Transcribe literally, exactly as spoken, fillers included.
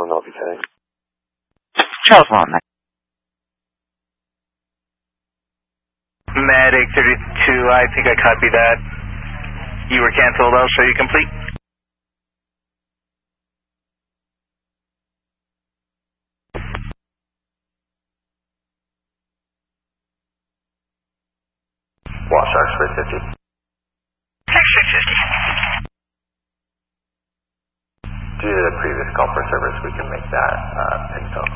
I'll be saying. Telephone. Medic thirty-two, I think I copy that. You were canceled, I'll show you complete. Wash Sharks three fifty. six fifty. Due to the previous call for service, we can make that uh, picked up.